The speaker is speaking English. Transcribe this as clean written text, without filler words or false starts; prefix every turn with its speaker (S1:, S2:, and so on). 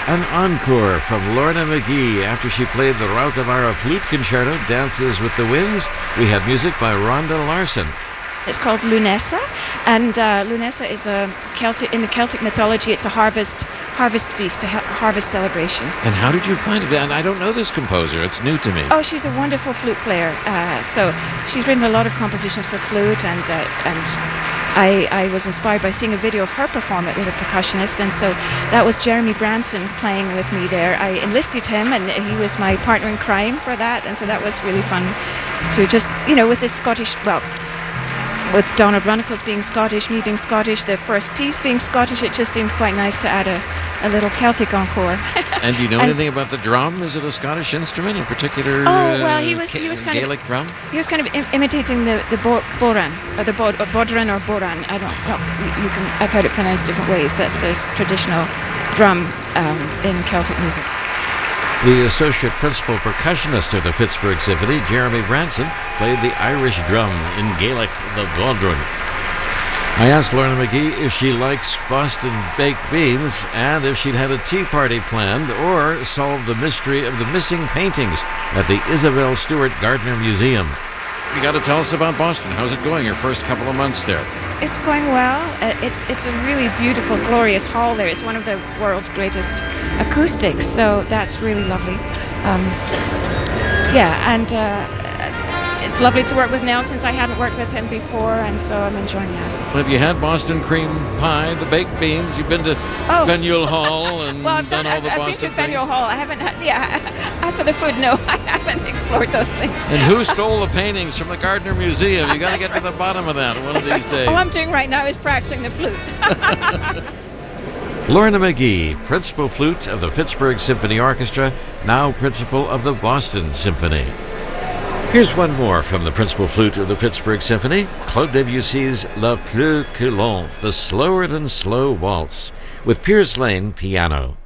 S1: An encore from Lorna McGee after she played the Rautavaara Flute Concerto, Dances with the Winds. We had music by Rhonda Larson.
S2: It's called Lunessa, and Lunessa is in the Celtic mythology. It's a harvest feast, a harvest celebration.
S1: And how did you find it? And I don't know this composer. It's new to me.
S2: Oh, she's a wonderful flute player. So she's written a lot of compositions for flute, and I was inspired by seeing a video of her perform it with a percussionist, and so that was Jeremy Branson playing with me there. I enlisted him, and he was my partner in crime for that, and so that was really fun to just, with this Scottish, with Donald Runnicles being Scottish, me being Scottish, the first piece being Scottish, it just seemed quite nice to add a little Celtic encore.
S1: And do you know anything about the drum? Is it a Scottish instrument in particular?
S2: Oh, well, he was kind
S1: Gaelic
S2: of
S1: drum.
S2: He was kind of imitating the bodhran, or the bodhran or boran. I don't know. I've heard it pronounced different ways. That's this traditional drum in Celtic music.
S1: The associate principal percussionist of the Pittsburgh Symphony, Jeremy Branson, played the Irish drum in Gaelic, the bodhrán. I asked Lorna McGee if she likes Boston baked beans and if she'd had a tea party planned or solved the mystery of the missing paintings at the Isabel Stewart Gardner Museum. You got to tell us about Boston. How's it going, your first couple of months there?
S2: It's going well. It's a really beautiful, glorious hall there. It's one of the world's greatest acoustics, so that's really lovely. It's lovely to work with Nell since I hadn't worked with him before, and so I'm enjoying that.
S1: Well, have you had Boston cream pie, the baked beans? You've been to Faneuil Hall and
S2: well, I've
S1: done all the Boston
S2: things? I've been to
S1: Faneuil
S2: Hall. I haven't had, as for the food, no, I haven't explored those things.
S1: And who stole the paintings from the Gardner Museum? You got to get to the bottom of that one of these days.
S2: All I'm doing right now is practicing the flute.
S1: Lorna McGee, principal flute of the Pittsburgh Symphony Orchestra, now principal of the Boston Symphony. Here's one more from the principal flute of the Pittsburgh Symphony, Claude Debussy's Le Plus que lent, the slower than slow waltz, with Piers Lane piano.